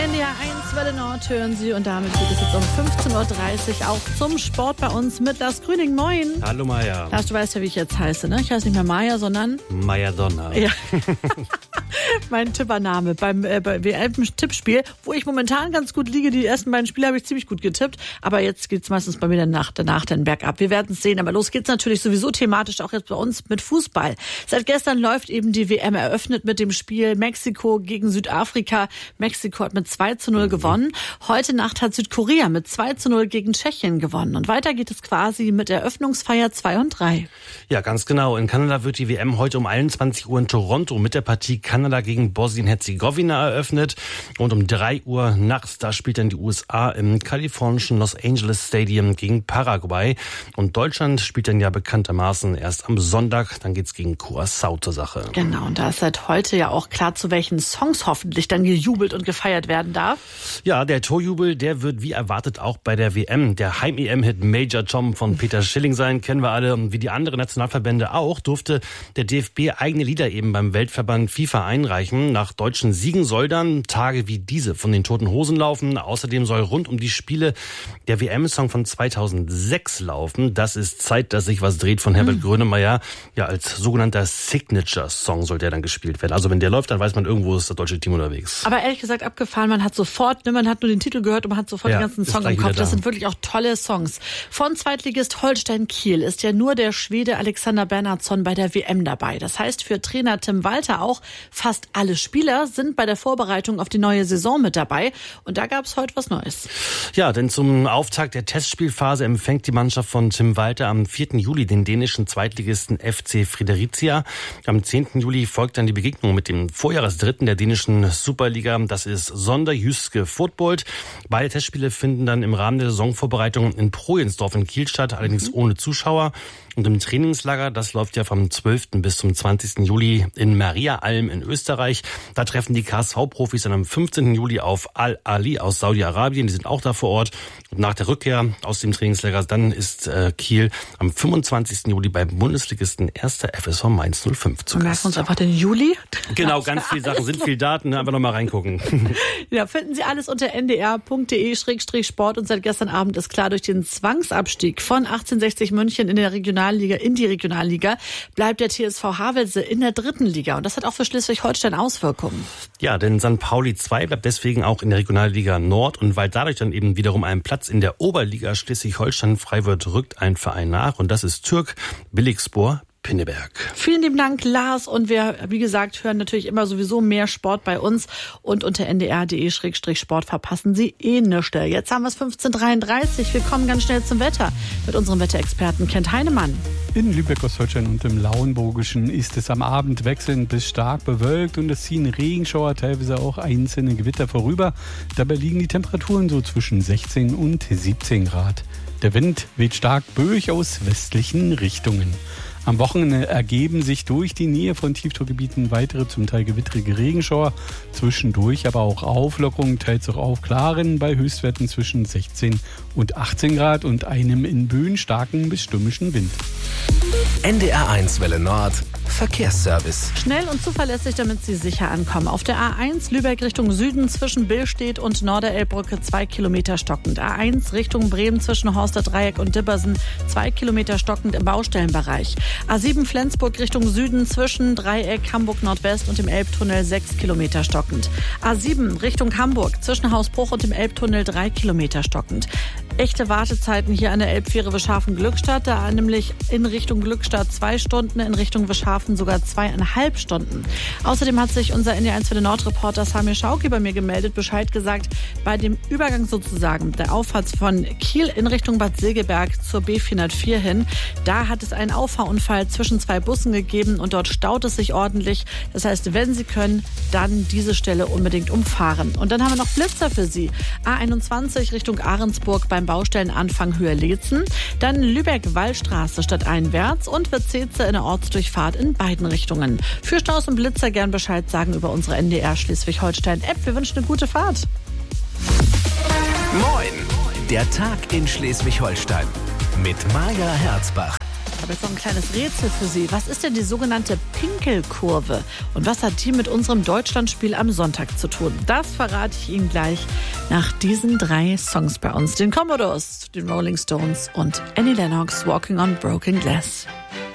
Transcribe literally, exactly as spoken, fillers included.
N D R eins Welle Nord hören Sie und damit geht es jetzt um fünfzehn Uhr dreißig auch zum Sport bei uns mit Lars Grüning. Moin. Hallo Maja. Lars, du weißt ja, wie ich jetzt heiße, ne? Ich heiße nicht mehr Maja, sondern... Maja-Donna. Ja. Mein Tippername beim äh, bei W M-Tippspiel, wo ich momentan ganz gut liege. Die ersten beiden Spiele habe ich ziemlich gut getippt, aber jetzt geht's meistens bei mir danach, danach dann bergab. Wir werden es sehen, aber los geht's natürlich sowieso thematisch auch jetzt bei uns mit Fußball. Seit gestern läuft eben die W M, eröffnet mit dem Spiel Mexiko gegen Südafrika. Mexiko hat mit zwei zu null gewonnen. Heute Nacht hat Südkorea mit zwei zu null gegen Tschechien gewonnen. Und weiter geht es quasi mit Eröffnungsfeier zwei und drei. Ja, ganz genau. In Kanada wird die W M heute um einundzwanzig Uhr in Toronto mit der Partie Kanada gegen Bosnien-Herzegowina eröffnet. Und um drei Uhr nachts, da spielt dann die U S A im kalifornischen Los Angeles Stadium gegen Paraguay. Und Deutschland spielt dann ja bekanntermaßen erst am Sonntag. Dann geht's gegen Curaçao zur Sache. Genau, und da ist seit heute ja auch klar, zu welchen Songs hoffentlich dann gejubelt und gefeiert werden darf. Ja, der Torjubel, der wird wie erwartet auch bei der W M. Der Heim-E M-Hit Major Tom von Peter Schilling sein, kennen wir alle. Und wie die anderen Nationalverbände auch, durfte der D F B eigene Lieder eben beim Weltverband FIFA einreichen. Nach deutschen Siegen soll dann Tage wie diese von den Toten Hosen laufen. Außerdem soll rund um die Spiele der W M-Song von zweitausendsechs laufen. Das ist Zeit, dass sich was dreht von Herbert mhm. Grönemeyer. Ja, als sogenannter Signature-Song soll der dann gespielt werden. Also wenn der läuft, dann weiß man, irgendwo ist das deutsche Team unterwegs. Aber ehrlich gesagt abgefahren, man hat sofort, ne, man hat nur den Titel gehört und man hat sofort ja, den ganzen Song im Kopf. Das sind wirklich auch tolle Songs. Von Zweitligist Holstein Kiel ist ja nur der Schwede Alexander Bernhardsson bei der W M dabei. Das heißt für Trainer Tim Walter auch, fast alle Spieler sind bei der Vorbereitung auf die neue Saison mit dabei. Und da gab es heute was Neues. Ja, denn zum Auftakt der Testspielphase empfängt die Mannschaft von Tim Walter am vierten Juli den dänischen Zweitligisten F C Fredericia. Am zehnten Juli folgt dann die Begegnung mit dem Vorjahresdritten der dänischen Superliga. Das ist Sonderjyske Fotboll. Beide Testspiele finden dann im Rahmen der Saisonvorbereitung in Projensdorf in Kiel statt, allerdings ohne Zuschauer. Und im Trainingslager, das läuft ja vom zwölften bis zum zwanzigsten Juli in Mariaalm in Österreich. Da treffen die K S V-Profis dann am fünfzehnten Juli auf Al-Ali aus Saudi-Arabien. Die sind auch da vor Ort. Und nach der Rückkehr aus dem Trainingslager, dann ist äh, Kiel am fünfundzwanzigsten Juli beim Bundesligisten erster F S V Mainz null fünf zu Gast. Merken uns einfach den Juli. Genau, ganz viele Sachen, sind viele Daten. Einfach nochmal reingucken. Ja, finden Sie alles unter n d r punkt d e schrägstrich sport. Und seit gestern Abend ist klar, durch den Zwangsabstieg von achtzehnhundertsechzig München in der Regionalliga in die Regionalliga bleibt der T S V Havelse in der dritten Liga. Und das hat auch für Schleswig-Holstein Auswirkungen. Ja, denn Sankt Pauli zwei bleibt deswegen auch in der Regionalliga Nord. Und weil dadurch dann eben wiederum ein Platz in der Oberliga Schleswig-Holstein frei wird, rückt ein Verein nach. Und das ist Türk Billigspor Pinneberg. Vielen lieben Dank, Lars. Und wir, wie gesagt, hören natürlich immer sowieso mehr Sport bei uns. Und unter n d r punkt d e schrägstrich sport verpassen Sie eh nichts. Jetzt haben wir es fünfzehn Uhr dreiunddreißig. Wir kommen ganz schnell zum Wetter mit unserem Wetterexperten Kent Heinemann. In Lübeck, Ostholstein und im Lauenburgischen ist es am Abend wechselnd bis stark bewölkt und es ziehen Regenschauer, teilweise auch einzelne Gewitter vorüber. Dabei liegen die Temperaturen so zwischen sechzehn und siebzehn Grad. Der Wind weht stark böig aus westlichen Richtungen. Am Wochenende ergeben sich durch die Nähe von Tiefdruckgebieten weitere, zum Teil gewittrige Regenschauer, zwischendurch aber auch Auflockerungen, teils auch Aufklaren bei Höchstwerten zwischen sechzehn und achtzehn Grad und einem in Böen starken bis stürmischen Wind. N D R eins Welle Nord Verkehrsservice. Schnell und zuverlässig, damit Sie sicher ankommen. Auf der A eins Lübeck Richtung Süden zwischen Billstedt und Norderelbbrücke zwei Kilometer stockend. A eins Richtung Bremen zwischen Horster Dreieck und Dibbersen zwei Kilometer stockend im Baustellenbereich. A sieben Flensburg Richtung Süden zwischen Dreieck Hamburg Nordwest und dem Elbtunnel sechs Kilometer stockend. A sieben Richtung Hamburg zwischen Hausbruch und dem Elbtunnel drei Kilometer stockend. Echte Wartezeiten hier an der Elbfähre Wischhafen-Glückstadt, da nämlich in Richtung Glückstadt zwei Stunden, in Richtung Wischhafen sogar zweieinhalb Stunden. Außerdem hat sich unser N D R eins für den Nordreporter Samir Schauki bei mir gemeldet, Bescheid gesagt, bei dem Übergang sozusagen der Auffahrt von Kiel in Richtung Bad Segeberg zur B vierhundertvier hin, da hat es einen Auffahrunfall zwischen zwei Bussen gegeben und dort staut es sich ordentlich. Das heißt, wenn Sie können, dann diese Stelle unbedingt umfahren. Und dann haben wir noch Blitzer für Sie. A einundzwanzig Richtung Ahrensburg beim Baustellenanfang Höhe Leetzen, dann Lübeck-Wallstraße stadteinwärts und Witzeze in der Ortsdurchfahrt in beiden Richtungen. Für Staus und Blitzer gern Bescheid sagen über unsere N D R Schleswig-Holstein-App. Wir wünschen eine gute Fahrt. Moin, der Tag in Schleswig-Holstein mit Maja Herzbach. Ich habe jetzt noch ein kleines Rätsel für Sie. Was ist denn die sogenannte Pinkelkurve? Und was hat die mit unserem Deutschlandspiel am Sonntag zu tun? Das verrate ich Ihnen gleich nach diesen drei Songs bei uns. Den Commodores, den Rolling Stones und Annie Lennox, Walking on Broken Glass.